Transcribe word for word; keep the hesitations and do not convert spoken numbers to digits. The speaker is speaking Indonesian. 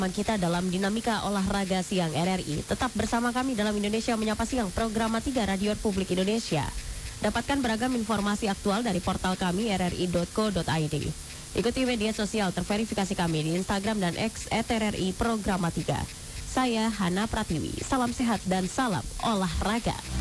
kita dalam dinamika olahraga siang R R I. Tetap bersama kami dalam Indonesia Menyapa Siang, program tiga Radio Republik Indonesia. Dapatkan beragam informasi aktual dari portal kami r r i dot co dot i d. Ikuti media sosial terverifikasi kami di Instagram dan X et r r i Programa tiga. Saya Hana Pratiwi. Salam sehat dan salam olahraga.